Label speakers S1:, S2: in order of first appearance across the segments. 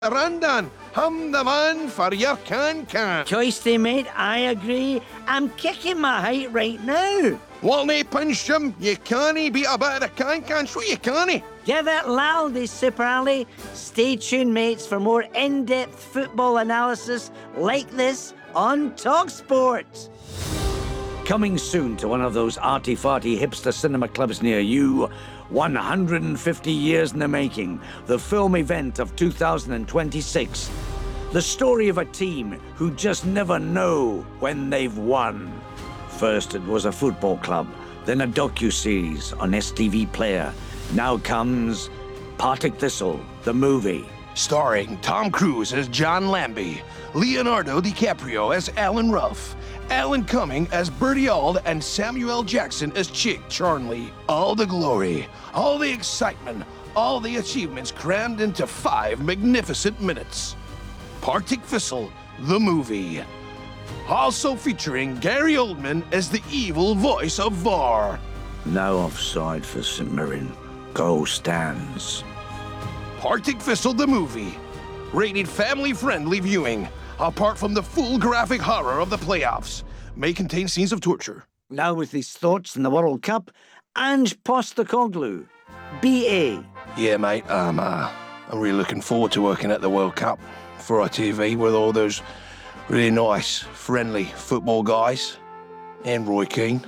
S1: Randan, I'm the man for your can-can.
S2: Choisty, mate, I agree. I'm kicking my height right now.
S1: Walney punch him, you can't beat a bit of the can-can, so you can't.
S2: Give it loudly, Super Ali. Stay tuned, mates, for more in-depth football analysis like this on TalkSport. Coming soon to one of those arty-farty hipster cinema clubs near you, 150 years in the making, the film event of 2026. The story of a team who just never know when they've won. First it was a football club, then a docu-series on STV Player. Now comes Partick Thistle, the movie.
S1: Starring Tom Cruise as John Lambie, Leonardo DiCaprio as Alan Ruff, Alan Cumming as Bertie Auld, and Samuel Jackson as Chick Charnley. All the glory, all the excitement, all the achievements crammed into 5 magnificent minutes. Partick Thistle, the movie. Also featuring Gary Oldman as the evil voice of VAR.
S2: Now offside for St Mirren. Goal stands.
S1: Partick Thistle, the movie. Rated family-friendly viewing. Apart from the full graphic horror of the playoffs, may contain scenes of torture.
S2: Now with his thoughts in the World Cup, Ange Postecoglou, BA.
S1: Yeah, mate, I'm really looking forward to working at the World Cup for ITV with all those really nice, friendly football guys and Roy Keane.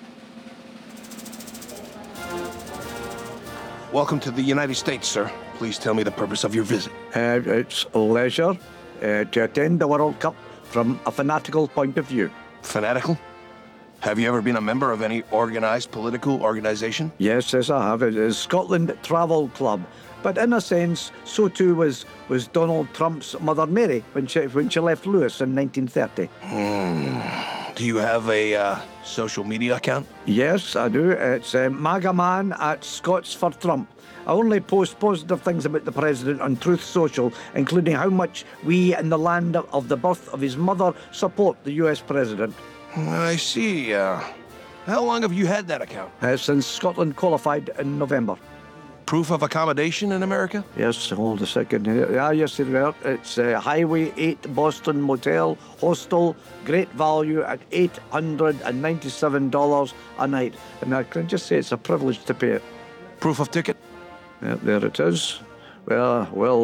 S1: Welcome to the United States, sir. Please tell me the purpose of your visit.
S2: It's leisure to attend the World Cup from a fanatical point of view.
S1: Fanatical? Have you ever been a member of any organised political organisation?
S2: Yes, I have. It is Scotland Travel Club. But in a sense, so too was Donald Trump's mother Mary when she left Lewis in 1930.
S1: Do you have a social media account?
S2: Yes, I do. It's MAGA Man at Scots for Trump. I only post positive things about the president on Truth Social, including how much we in the land of the birth of his mother support the US president.
S1: I see. How long have you had that account?
S2: Since Scotland qualified in November.
S1: Proof of accommodation in America?
S2: Yes, hold a second. Yes, it's Highway 8 Boston Motel Hostel. Great value at $897 a night. And I can just say it's a privilege to pay it.
S1: Proof of ticket?
S2: There it is. Well.